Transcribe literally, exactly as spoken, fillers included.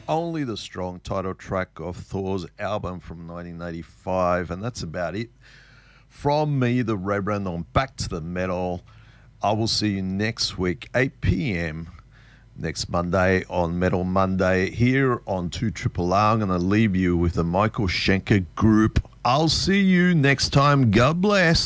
Only the Strong, title track of Thor's album from nineteen eighty-five, and that's about it. From me, the Reverend, on Back to the Metal. I will see you next week, eight p.m. next Monday on Metal Monday here on two Triple R. I'm going to leave you with the Michael Schenker Group. I'll see you next time. God bless.